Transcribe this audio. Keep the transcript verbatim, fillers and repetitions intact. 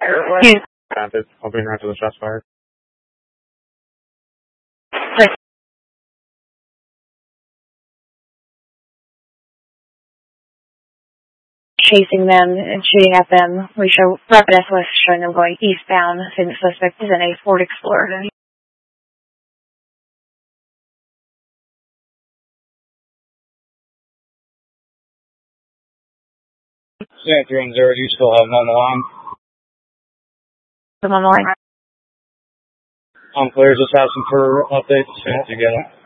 Yeah. Rapids, helping right to the shots fired. Chasing them and shooting at them. We show Rapid S O S showing them going eastbound. Saying the suspect is in a Ford Explorer. Stand three and zero, do you still have them on the line? I'm on the line. I'm clear, just have some further updates together.